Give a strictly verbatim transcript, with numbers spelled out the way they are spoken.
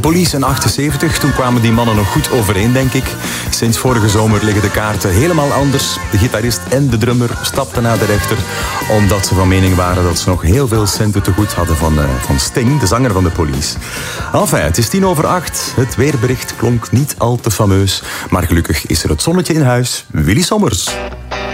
Police in achtenzeventig. Toen kwamen die mannen nog goed overeen, denk ik. Sinds vorige zomer liggen de kaarten helemaal anders. De gitarist en de drummer stapten naar de rechter, omdat ze van mening waren dat ze nog heel veel centen te goed hadden van, uh, van Sting, de zanger van de Police. Enfin, het is tien over acht. Het weerbericht klonk niet al te fameus. Maar gelukkig is er het zonnetje in huis. Willy Sommers.